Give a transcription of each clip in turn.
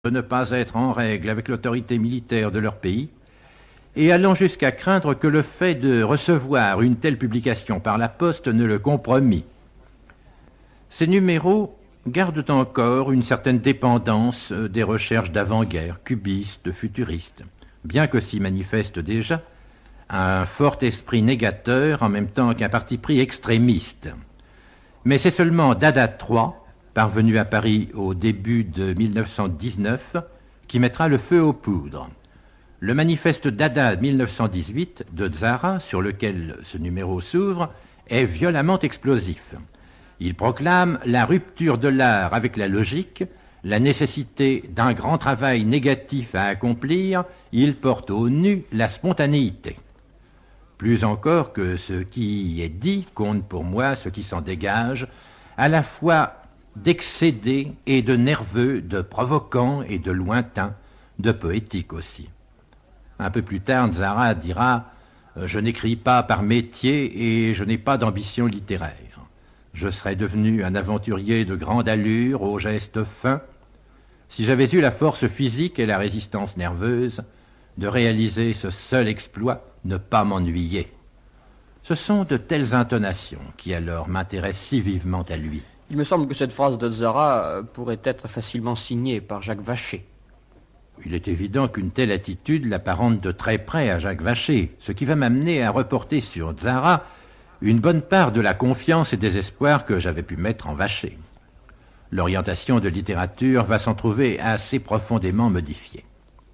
de ne pas être en règle avec l'autorité militaire de leur pays, et allant jusqu'à craindre que le fait de recevoir une telle publication par la poste ne le compromît. Ces numéros gardent encore une certaine dépendance des recherches d'avant-guerre, cubistes, futuristes, bien que s'y manifeste déjà un fort esprit négateur en même temps qu'un parti pris extrémiste. Mais c'est seulement Dada III, parvenu à Paris au début de 1919, qui mettra le feu aux poudres. Le manifeste Dada 1918 de Tzara, sur lequel ce numéro s'ouvre, est violemment explosif. Il proclame la rupture de l'art avec la logique, la nécessité d'un grand travail négatif à accomplir, il porte au nu la spontanéité. Plus encore que ce qui est dit compte pour moi ce qui s'en dégage, à la fois d'excédé et de nerveux, de provoquant et de lointain, de poétique aussi. Un peu plus tard, Tzara dira « Je n'écris pas par métier et je n'ai pas d'ambition littéraire. Je serais devenu un aventurier de grande allure, aux gestes fins, si j'avais eu la force physique et la résistance nerveuse de réaliser ce seul exploit, ne pas m'ennuyer. » Ce sont de telles intonations qui alors m'intéressent si vivement à lui. Il me semble que cette phrase de Tzara pourrait être facilement signée par Jacques Vacher. Il est évident qu'une telle attitude l'apparente de très près à Jacques Vacher, ce qui va m'amener à reporter sur Tzara une bonne part de la confiance et des espoirs que j'avais pu mettre en Vacher. L'orientation de littérature va s'en trouver assez profondément modifiée.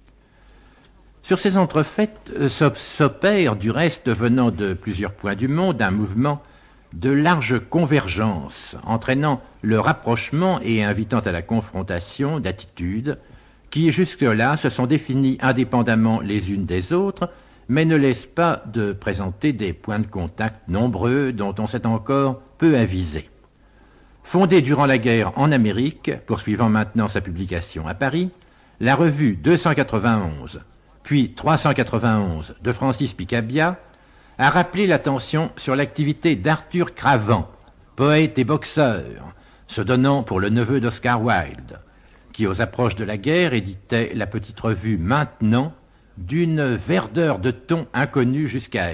Sur ces entrefaites s'opère, du reste venant de plusieurs points du monde, un mouvement de large convergence, entraînant le rapprochement et invitant à la confrontation d'attitudes qui jusque-là se sont définies indépendamment les unes des autres, mais ne laissent pas de présenter des points de contact nombreux dont on s'est encore peu avisé. Fondée durant la guerre en Amérique, poursuivant maintenant sa publication à Paris, la revue 291, puis 391 de Francis Picabia, a rappelé l'attention sur l'activité d'Arthur Cravant, poète et boxeur, se donnant pour le neveu d'Oscar Wilde, qui aux approches de la guerre éditait la petite revue Maintenant, d'une verdeur de ton inconnue jusqu'à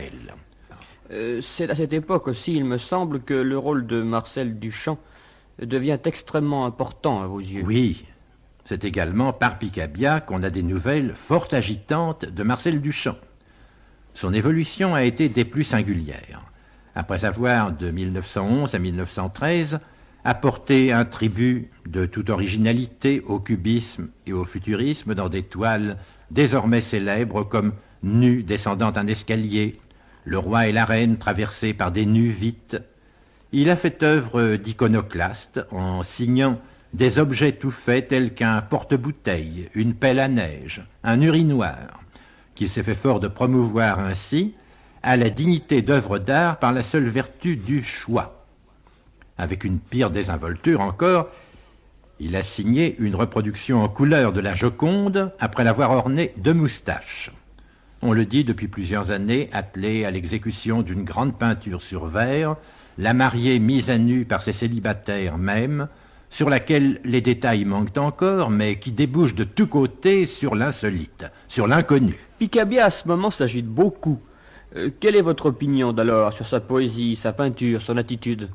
elle. C'est à cette époque aussi, il me semble, que le rôle de Marcel Duchamp devient extrêmement important à vos yeux. Oui, c'est également par Picabia qu'on a des nouvelles fort agitantes de Marcel Duchamp. Son évolution a été des plus singulières. Après avoir, de 1911 à 1913, apporté un tribut de toute originalité au cubisme et au futurisme dans des toiles désormais célèbres comme Nus descendant un escalier, Le roi et la reine traversés par des nus vites, il a fait œuvre d'iconoclaste en signant des objets tout faits tels qu'un porte-bouteille, une pelle à neige, un urinoir, qu'il s'est fait fort de promouvoir ainsi à la dignité d'œuvre d'art par la seule vertu du choix. Avec une pire désinvolture encore, il a signé une reproduction en couleur de la Joconde après l'avoir ornée de moustaches. On le dit depuis plusieurs années, attelé à l'exécution d'une grande peinture sur verre, la mariée mise à nu par ses célibataires même, sur laquelle les détails manquent encore, mais qui débouche de tous côtés sur l'insolite, sur l'inconnu. Picabia à ce moment s'agite beaucoup. Quelle est votre opinion d'alors sur sa poésie, sa peinture, son attitude?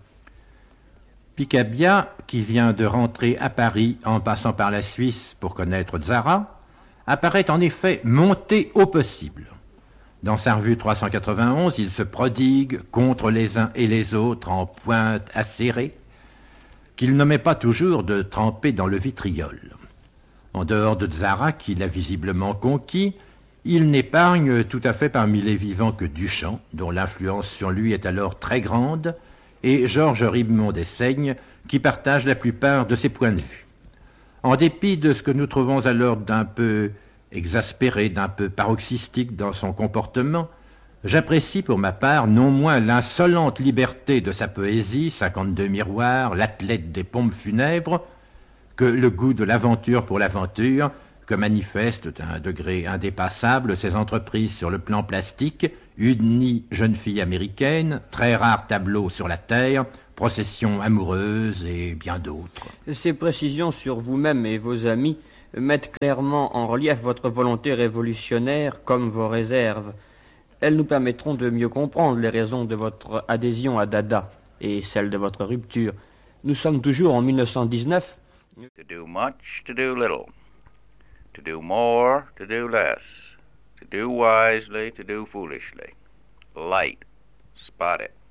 Picabia, qui vient de rentrer à Paris en passant par la Suisse pour connaître Tzara, apparaît en effet monté au possible. Dans sa revue 391, il se prodigue contre les uns et les autres en pointe acérée, qu'il n'omet pas toujours de tremper dans le vitriol. En dehors de Tzara, qu'il a visiblement conquis, il n'épargne tout à fait parmi les vivants que Duchamp, dont l'influence sur lui est alors très grande, et Georges Ribemont d'Essaigne, qui partage la plupart de ses points de vue. En dépit de ce que nous trouvons alors d'un peu exaspéré, d'un peu paroxystique dans son comportement, j'apprécie pour ma part non moins l'insolente liberté de sa poésie, 52 miroirs, l'athlète des pompes funèbres, que le goût de l'aventure pour l'aventure, que manifestent à un degré indépassable ses entreprises sur le plan plastique, Une jeune fille américaine, très rare tableau sur la terre, procession amoureuse et bien d'autres. Ces précisions sur vous-même et vos amis mettent clairement en relief votre volonté révolutionnaire comme vos réserves. Elles nous permettront de mieux comprendre les raisons de votre adhésion à Dada et celles de votre rupture. Nous sommes toujours en 1919. To do much, to do little. To do more, to do less. To do wisely, to do foolishly. Light, spot it.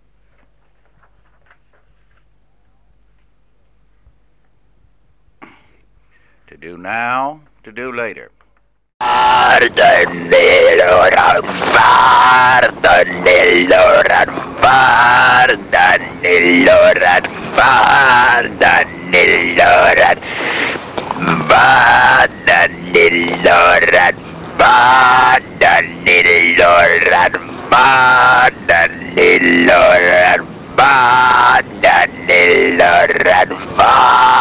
To do now, to do later. Pardonne-les, Laurent, pardonne-les, Laurent, pardonne-les, Laurent, pardonne-les, Laurent, pardonne-les, Laurent, pardonne-les, Laurent, pardonne-les, Laurent, pardonne-les, Laurent,